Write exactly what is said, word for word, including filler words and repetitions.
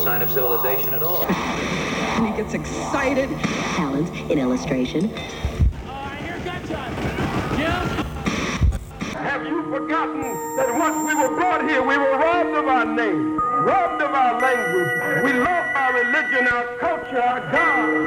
sign of civilization at all. And he gets excited. Talent in illustration. Have you forgotten that once we were brought here, we were robbed of our name, robbed of our language. We lost our religion, our culture, our God.